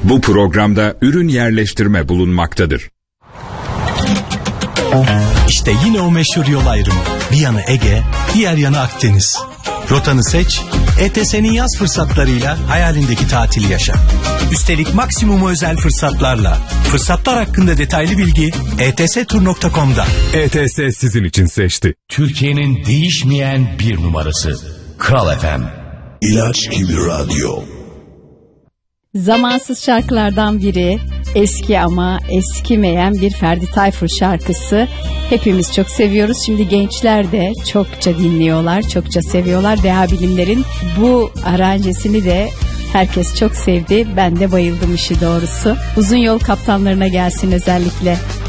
Bu programda ürün yerleştirme bulunmaktadır. İşte yine o meşhur yol ayrımı. Bir yanı Ege, diğer yanı Akdeniz. Rotanı seç, ETS'nin yaz fırsatlarıyla hayalindeki tatili yaşa. Üstelik maksimum özel fırsatlarla. Fırsatlar hakkında detaylı bilgi etstur.com'da. ETS sizin için seçti. Türkiye'nin değişmeyen bir numarası. Kral FM. İlaç gibi radyo. Zamansız şarkılardan biri, eski ama eskimeyen bir Ferdi Tayfur şarkısı. Hepimiz çok seviyoruz. Şimdi gençler de çokça dinliyorlar, çokça seviyorlar. Deha Bilimler'in bu aranjesini de herkes çok sevdi. Ben de bayıldım işi doğrusu. Uzun yol kaptanlarına gelsin özellikle.